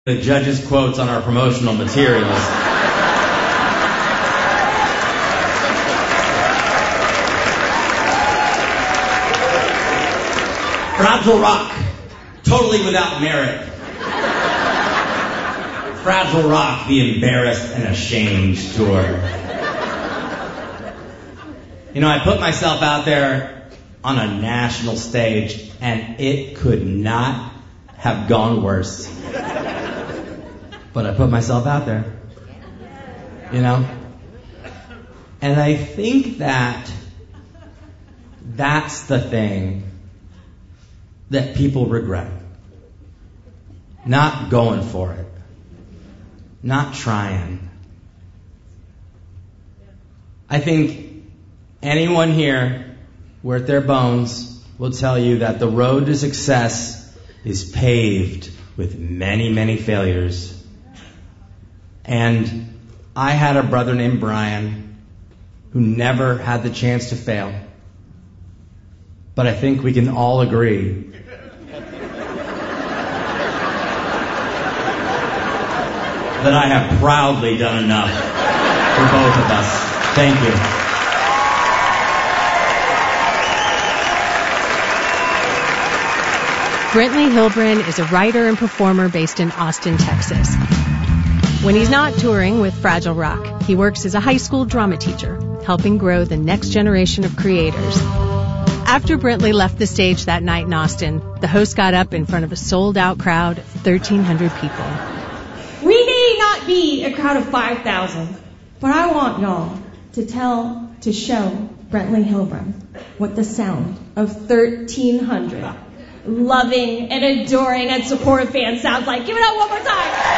The judges' quotes on our promotional materials. Fragile Rock, totally without merit. Fragile Rock, the embarrassed and ashamed tour. You know, I put myself out there on a national stage, and it could not have gone worse. But I put myself out there, you know? And I think that's the thing that people regret. Not going for it. Not trying. I think anyone here worth their bones will tell you that the road to success is paved with many, many failures. And I had a brother named Brian who never had the chance to fail. But I think we can all agree that I have proudly done enough for both of us. Thank you. Brentley Hilbrun is a writer and performer based in Austin, Texas. When he's not touring with Fragile Rock, he works as a high school drama teacher, helping grow the next generation of creators. After Brentley left the stage that night in Austin, the host got up in front of a sold-out crowd of 1,300 people. We may not be a crowd of 5,000, but I want y'all to show Brentley Hilbrun what the sound of 1,300 loving and adoring and supportive fans sounds like. Give it up one more time.